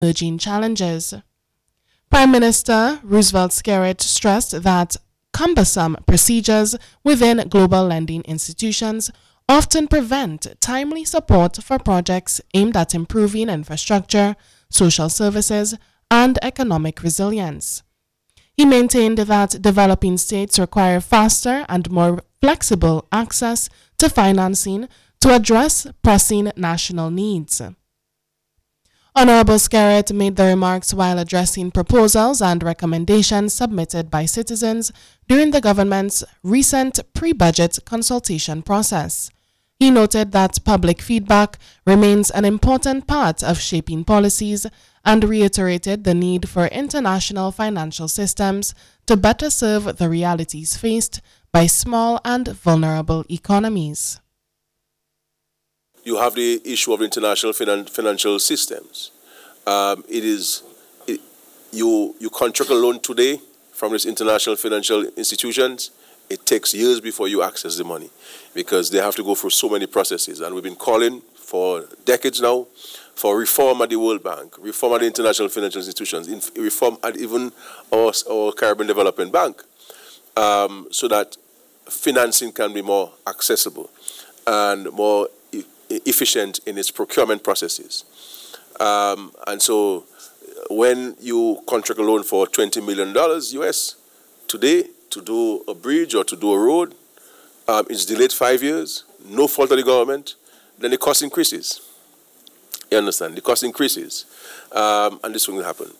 emerging challenges. Prime Minister Roosevelt Skerrit stressed that cumbersome procedures within global lending institutions often prevent timely support for projects aimed at improving infrastructure, social services, and economic resilience. He maintained that developing states require faster and more flexible access to financing to address pressing national needs. Honorable Skerrit made the remarks while addressing proposals and recommendations submitted by citizens during the government's recent pre-budget consultation process. He noted that public feedback remains an important part of shaping policies and reiterated the need for international financial systems to better serve the realities faced by small and vulnerable economies. You have the issue of international financial systems. You contract a loan today from these international financial institutions. It takes years before you access the money because they have to go through so many processes. And we've been calling for decades now for reform at the World Bank, reform at the international financial institutions, reform at even our Caribbean Development Bank, so that financing can be more accessible and more efficient in its procurement processes. And so when you contract a loan for $20 million US today to do a bridge or to do a road, it's delayed 5 years, no fault of the government, then the cost increases. You understand? The cost increases, and this will happen.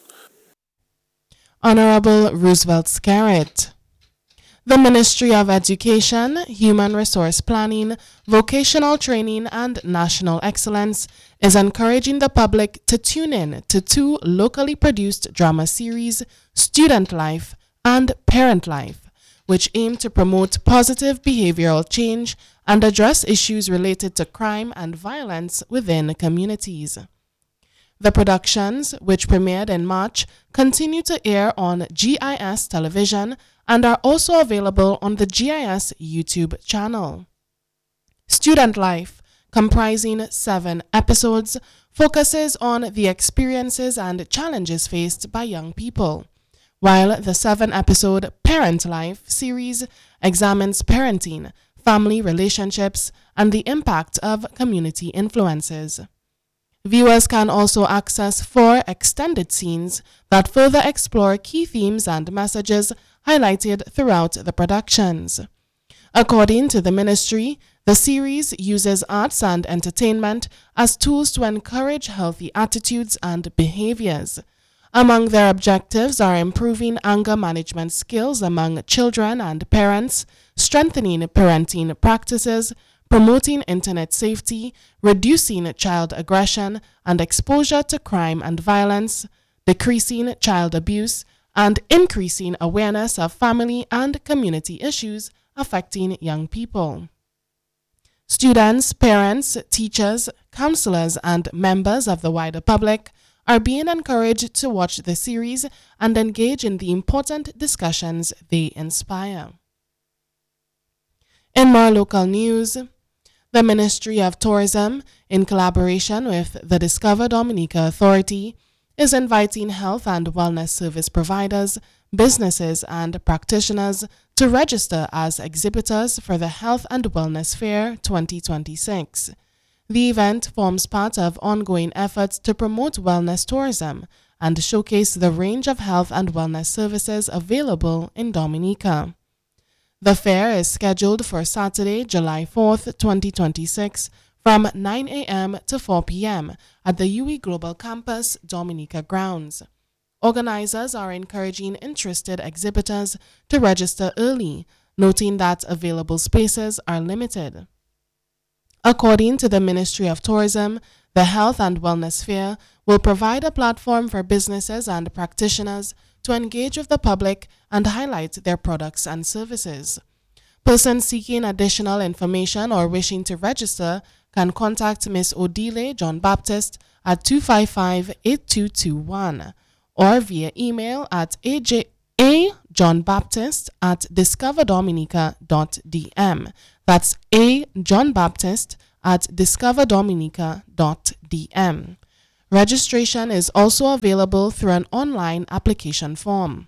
Honorable Roosevelt Skerrit. The Ministry of Education, Human Resource Planning, Vocational Training and National Excellence is encouraging the public to tune in to 2 locally produced drama series, Student Life and Parent Life, which aim to promote positive behavioral change and address issues related to crime and violence within communities. The productions, which premiered in March, continue to air on GIS television and are also available on the GIS YouTube channel. Student Life, comprising 7 episodes, focuses on the experiences and challenges faced by young people, while the 7-episode Parent Life series examines parenting, family relationships, and the impact of community influences. Viewers can also access 4 extended scenes that further explore key themes and messages highlighted throughout the productions. According to the ministry, the series uses arts and entertainment as tools to encourage healthy attitudes and behaviors. Among their objectives are improving anger management skills among children and parents, strengthening parenting practices, promoting internet safety, reducing child aggression and exposure to crime and violence, decreasing child abuse, and increasing awareness of family and community issues affecting young people. Students, parents, teachers, counselors, and members of the wider public are being encouraged to watch the series and engage in the important discussions they inspire. In more local news, the Ministry of Tourism, in collaboration with the Discover Dominica Authority, is inviting health and wellness service providers, businesses, and practitioners to register as exhibitors for the Health and Wellness Fair 2026. The event forms part of ongoing efforts to promote wellness tourism and showcase the range of health and wellness services available in Dominica. The fair is scheduled for Saturday, July 4th, 2026, from 9 a.m. to 4 p.m. at the UE Global Campus, Dominica grounds. Organizers are encouraging interested exhibitors to register early, noting that available spaces are limited. According to the Ministry of Tourism, the Health and Wellness Fair will provide a platform for businesses and practitioners to engage with the public and highlight their products and services. Persons seeking additional information or wishing to register can contact Ms. Odile John Baptist at 255-8221 or via email at ajohnbaptist@discoverdominica.dm. That's ajohnbaptist@discoverdominica.dm. Registration is also available through an online application form.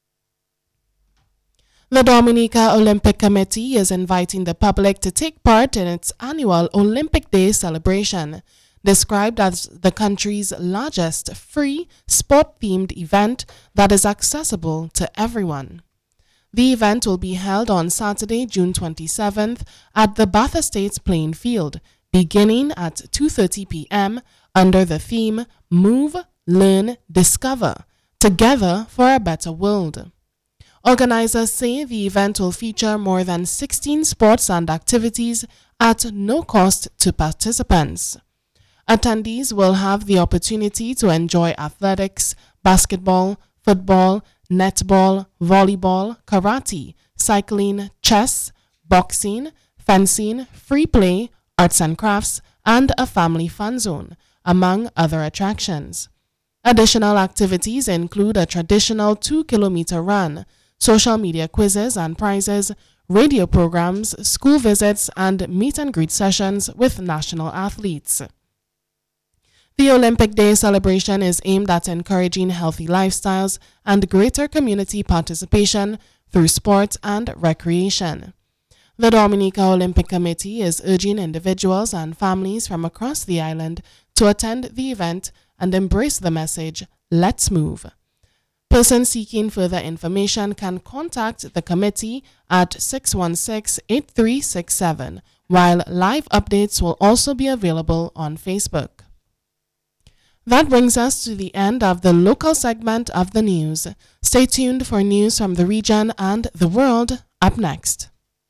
The Dominica Olympic Committee is inviting the public to take part in its annual Olympic Day celebration, described as the country's largest free sport-themed event that is accessible to everyone. The event will be held on Saturday, June 27th at the Bath Estates playing field, beginning at 2:30 p.m. under the theme Move, Learn, Discover, Together for a Better World. Organizers say the event will feature more than 16 sports and activities at no cost to participants. Attendees will have the opportunity to enjoy athletics, basketball, football, netball, volleyball, karate, cycling, chess, boxing, fencing, free play, arts and crafts, and a family fun zone, among other attractions. Additional activities include a traditional 2-kilometer run, social media quizzes and prizes, radio programs, school visits, and meet and greet sessions with national athletes. The Olympic Day celebration is aimed at encouraging healthy lifestyles and greater community participation through sport and recreation. The Dominica Olympic Committee is urging individuals and families from across the island to attend the event and embrace the message, "Let's move." Persons seeking further information can contact the committee at 616-8367, while live updates will also be available on Facebook. That brings us to the end of the local segment of the news. Stay tuned for news from the region and the world up next.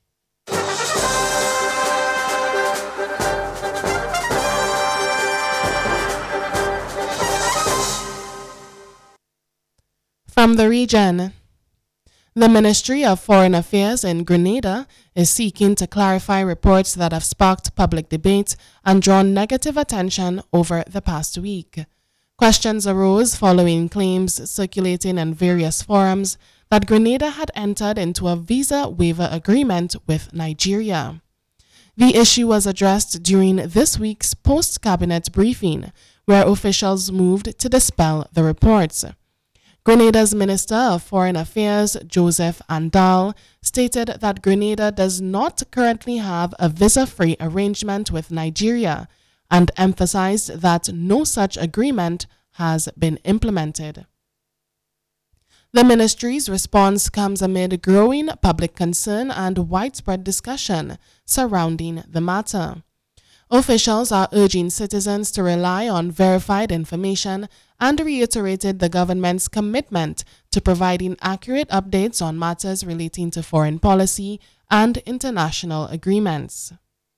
From the region, the Ministry of Foreign Affairs in Grenada is seeking to clarify reports that have sparked public debate and drawn negative attention over the past week. Questions arose following claims circulating in various forums that Grenada had entered into a visa waiver agreement with Nigeria. The issue was addressed during this week's post-cabinet briefing, where officials moved to dispel the reports. Grenada's Minister of Foreign Affairs, Joseph Andal, stated that Grenada does not currently have a visa-free arrangement with Nigeria and emphasized that no such agreement has been implemented. The ministry's response comes amid growing public concern and widespread discussion surrounding the matter. Officials are urging citizens to rely on verified information and reiterated the government's commitment to providing accurate updates on matters relating to foreign policy and international agreements.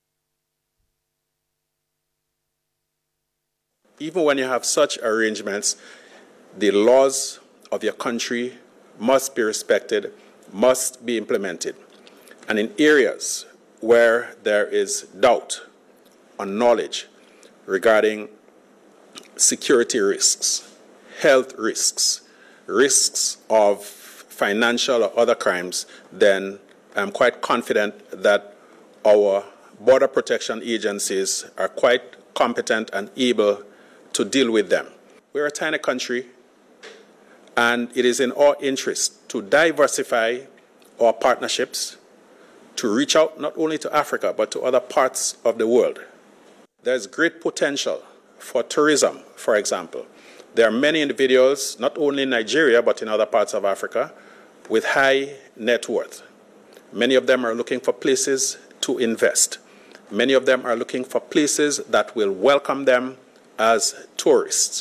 Even when you have such arrangements, the laws of your country must be respected, must be implemented. And in areas where there is doubt on knowledge regarding security risks, health risks, risks of financial or other crimes, then I'm quite confident that our border protection agencies are quite competent and able to deal with them. We're a tiny country, and it is in our interest to diversify our partnerships, to reach out not only to Africa, but to other parts of the world. There's great potential for tourism, for example. There are many individuals, not only in Nigeria, but in other parts of Africa, with high net worth. Many of them are looking for places to invest. Many of them are looking for places that will welcome them as tourists.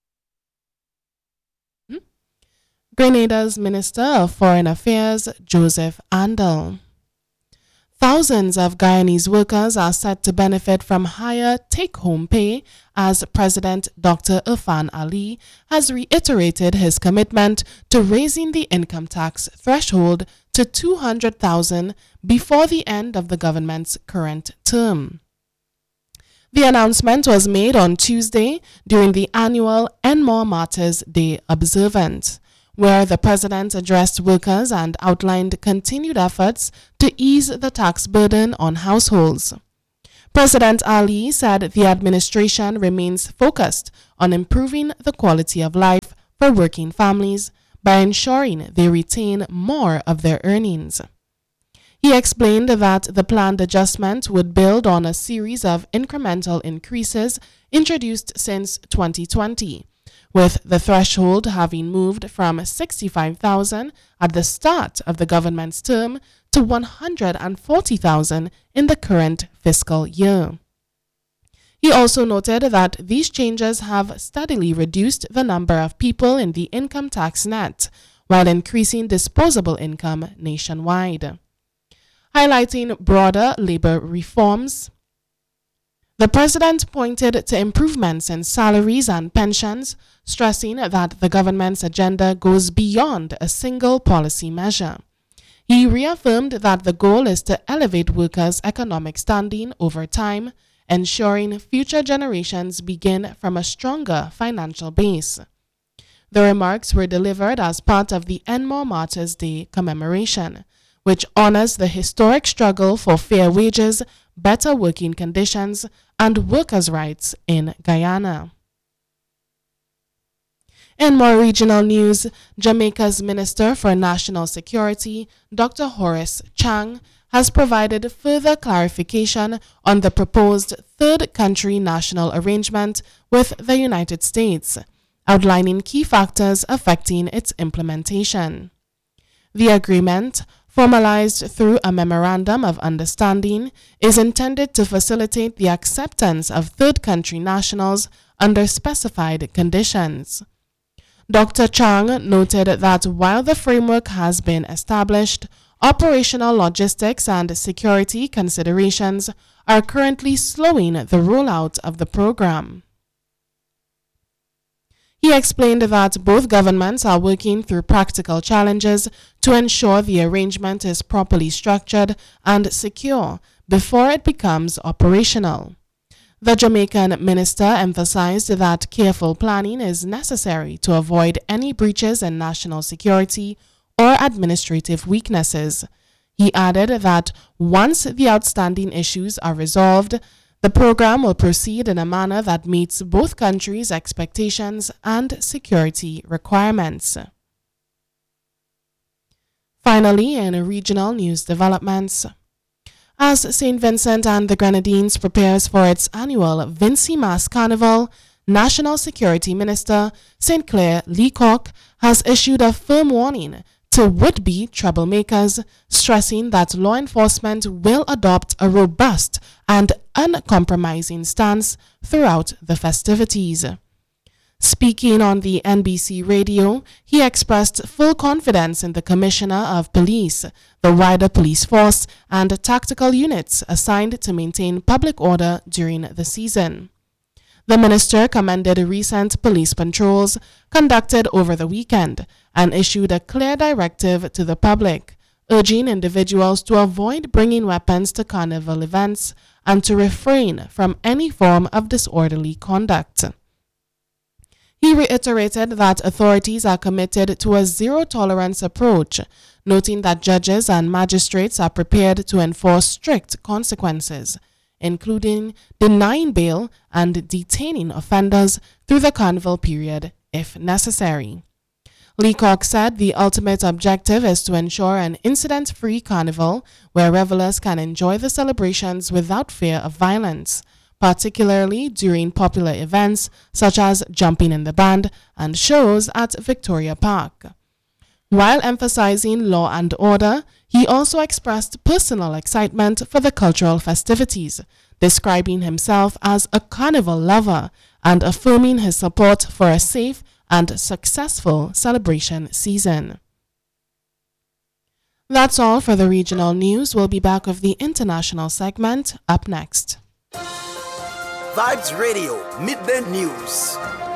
Grenada's Minister of Foreign Affairs, Joseph Andal. Thousands of Guyanese workers are set to benefit from higher take-home pay as President Dr. Irfan Ali has reiterated his commitment to raising the income tax threshold to $200,000 before the end of the government's current term. The announcement was made on Tuesday during the annual Enmore Martyrs Day observance, where the president addressed workers and outlined continued efforts to ease the tax burden on households. President Ali said the administration remains focused on improving the quality of life for working families by ensuring they retain more of their earnings. He explained that the planned adjustment would build on a series of incremental increases introduced since 2020, with the threshold having moved from 65,000 at the start of the government's term to 140,000 in the current fiscal year. He also noted that these changes have steadily reduced the number of people in the income tax net, while increasing disposable income nationwide. Highlighting broader labor reforms, the president pointed to improvements in salaries and pensions, stressing that the government's agenda goes beyond a single policy measure. He reaffirmed that the goal is to elevate workers' economic standing over time, ensuring future generations begin from a stronger financial base. The remarks were delivered as part of the Enmore Martyrs' Day commemoration, which honors the historic struggle for fair wages, better working conditions, and workers' rights in Guyana. In more regional news, Jamaica's Minister for National Security, Dr. Horace Chang, has provided further clarification on the proposed third country national arrangement with the United States, outlining key factors affecting its implementation. The agreement, formalized through a memorandum of understanding, is intended to facilitate the acceptance of third country nationals under specified conditions. Dr. Chang noted that while the framework has been established, operational logistics and security considerations are currently slowing the rollout of the program. He explained that both governments are working through practical challenges to ensure the arrangement is properly structured and secure before it becomes operational. The Jamaican minister emphasized that careful planning is necessary to avoid any breaches in national security or administrative weaknesses. He added that once the outstanding issues are resolved, the program will proceed in a manner that meets both countries' expectations and security requirements. Finally, in regional news developments, as St. Vincent and the Grenadines prepares for its annual Vincy Mass Carnival, National Security Minister St. Clair Leacock has issued a firm warning to would-be troublemakers, stressing that law enforcement will adopt a robust and uncompromising stance throughout the festivities. Speaking on the NBC radio, he expressed full confidence in the Commissioner of Police, the wider police force, and tactical units assigned to maintain public order during the season. The minister commended recent police patrols conducted over the weekend and issued a clear directive to the public, urging individuals to avoid bringing weapons to carnival events and to refrain from any form of disorderly conduct. He reiterated that authorities are committed to a zero-tolerance approach, noting that judges and magistrates are prepared to enforce strict consequences, including denying bail and detaining offenders through the carnival period if necessary. Leacock said the ultimate objective is to ensure an incident-free carnival where revelers can enjoy the celebrations without fear of violence, particularly during popular events such as Jumping in the Band and shows at Victoria Park. While emphasizing law and order, he also expressed personal excitement for the cultural festivities, describing himself as a carnival lover and affirming his support for a safe and successful celebration season. That's all for the regional news. We'll be back with the international segment up next. Vibes Radio, Midday News.